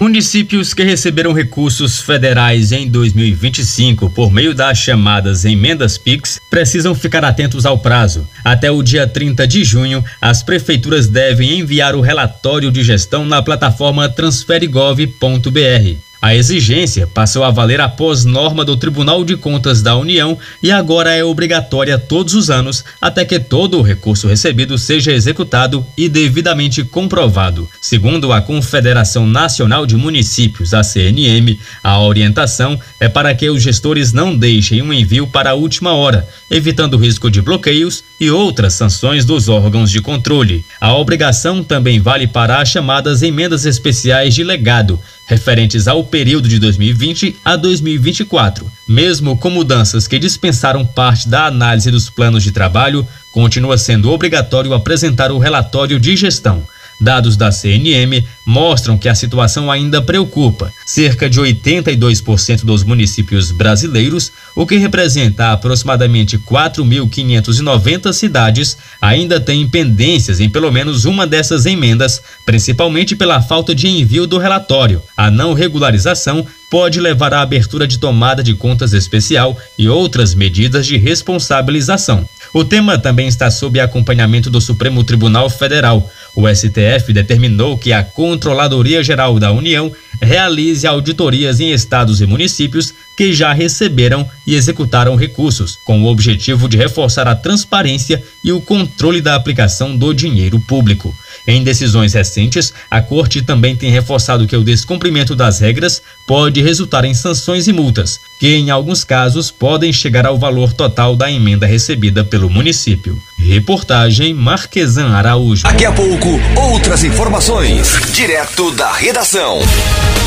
Municípios que receberam recursos federais em 2025 por meio das chamadas emendas PIX precisam ficar atentos ao prazo. Até o dia 30 de junho, as prefeituras devem enviar o relatório de gestão na plataforma transferegov.br. A exigência passou a valer após norma do Tribunal de Contas da União e agora é obrigatória todos os anos até que todo o recurso recebido seja executado e devidamente comprovado. Segundo a Confederação Nacional de Municípios, a CNM, a orientação é para que os gestores não deixem um envio para a última hora, evitando o risco de bloqueios e outras sanções dos órgãos de controle. A obrigação também vale para as chamadas emendas especiais de legado, referentes ao período de 2020 a 2024. Mesmo com mudanças que dispensaram parte da análise dos planos de trabalho, continua sendo obrigatório apresentar o relatório de gestão. Dados da CNM mostram que a situação ainda preocupa. Cerca de 82% dos municípios brasileiros, o que representa aproximadamente 4.590 cidades, ainda têm pendências em pelo menos uma dessas emendas, principalmente pela falta de envio do relatório. A não regularização pode levar à abertura de tomada de contas especial e outras medidas de responsabilização. O tema também está sob acompanhamento do Supremo Tribunal Federal. O STF determinou que a Controladoria Geral da União realize auditorias em estados e municípios que já receberam e executaram recursos, com o objetivo de reforçar a transparência e o controle da aplicação do dinheiro público. Em decisões recentes, a Corte também tem reforçado que o descumprimento das regras pode resultar em sanções e multas, que em alguns casos podem chegar ao valor total da emenda recebida pelo município. Reportagem Marquesan Araújo. Daqui a pouco, outras informações, direto da redação.